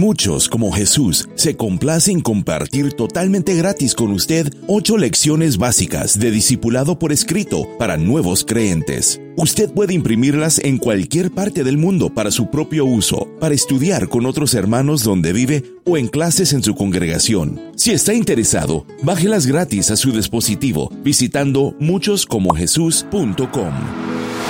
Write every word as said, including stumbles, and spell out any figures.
Muchos como Jesús se complace en compartir totalmente gratis con usted ocho lecciones básicas de discipulado por escrito para nuevos creyentes. Usted puede imprimirlas en cualquier parte del mundo para su propio uso, para estudiar con otros hermanos donde vive o en clases en su congregación. Si está interesado, bájelas gratis a su dispositivo visitando muchos como jesús punto com.